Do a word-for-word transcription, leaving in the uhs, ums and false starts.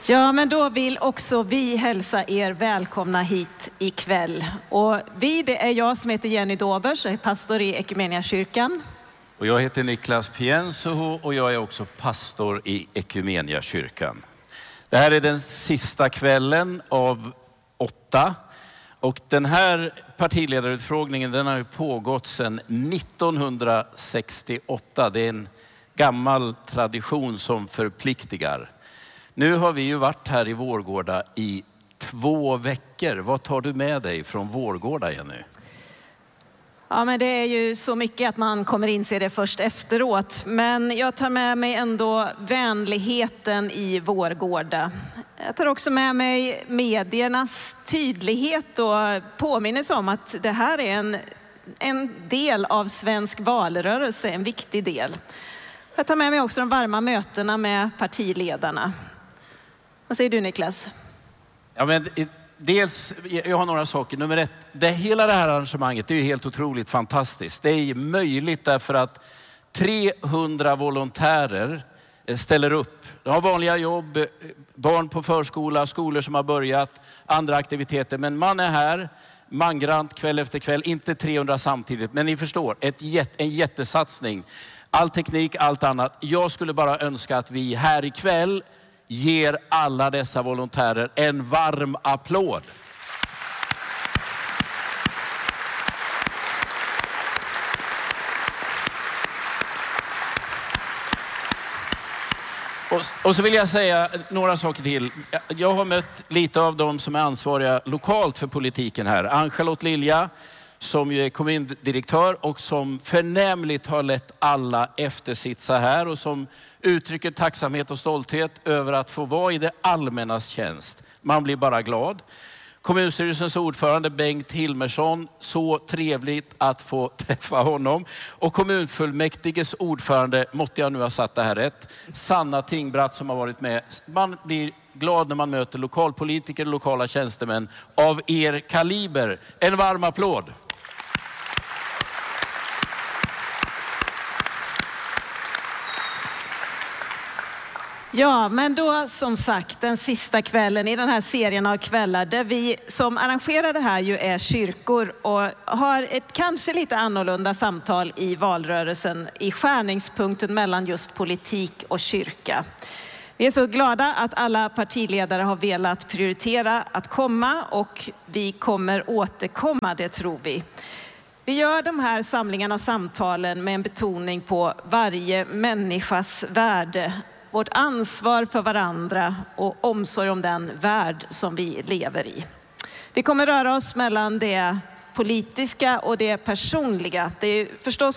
Ja, men då vill också vi hälsa er välkomna hit ikväll. Och vi, det är jag som heter Jenny Dobers, jag är pastor i Equmeniakyrkan. Och jag heter Niklas Pienso och jag är också pastor i Equmeniakyrkan. Det här är den sista kvällen av åtta. Och den här partiledarutfrågningen, den har ju pågått sedan nittonhundrasextioåtta. Det är en gammal tradition som förpliktigar. Nu har vi ju varit här i Vårgårda i två veckor. Vad tar du med dig från Vårgårda, Jenny? Ja, men det är ju så mycket att man kommer inse det först efteråt. Men jag tar med mig ändå vänligheten i Vårgårda. Jag tar också med mig mediernas tydlighet och påminnelse om att det här är en, en del av svensk valrörelse, en viktig del. Jag tar med mig också de varma mötena med partiledarna. Vad säger du, Niklas? Ja, men dels, jag har några saker. Nummer ett, det, hela det här arrangemanget är ju helt otroligt fantastiskt. Det är möjligt därför att trehundra volontärer ställer upp. De har vanliga jobb, barn på förskola, skolor som har börjat, andra aktiviteter. Men man är här, mangrant kväll efter kväll, inte trehundra samtidigt. Men ni förstår, ett jät, en jättesatsning. All teknik, allt annat. Jag skulle bara önska att vi här ikväll ger alla dessa volontärer en varm applåd. Och, och så vill jag säga några saker till. Jag har mött lite av dem som är ansvariga lokalt för politiken här. Ann-Charlotte Lilja, som ju är kommundirektör och som förnämligt har lett alla eftersitsa här och som uttrycker tacksamhet och stolthet över att få vara i det allmännas tjänst. Man blir bara glad. Kommunstyrelsens ordförande Bengt Hilmersson, så trevligt att få träffa honom. Och kommunfullmäktiges ordförande, måtte jag nu ha satt det här rätt, Sanna Tingbratt som har varit med. Man blir glad när man möter lokalpolitiker och lokala tjänstemän av er kaliber. En varm applåd. Ja, men då som sagt den sista kvällen i den här serien av kvällar där vi som arrangerar det här ju är kyrkor och har ett kanske lite annorlunda samtal i valrörelsen i skärningspunkten mellan just politik och kyrka. Vi är så glada att alla partiledare har velat prioritera att komma och vi kommer återkomma, det tror vi. Vi gör de här samlingarna och samtalen med en betoning på varje människas värde, vårt ansvar för varandra och omsorg om den värld som vi lever i. Vi kommer röra oss mellan det politiska och det personliga. Det är förstås